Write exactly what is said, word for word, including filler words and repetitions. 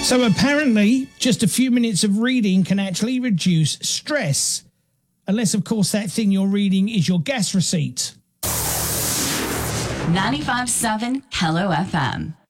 So apparently, just a few minutes of reading can actually reduce stress. Unless, of course, that thing you're reading is your gas receipt. ninety-five point seven Hello F M.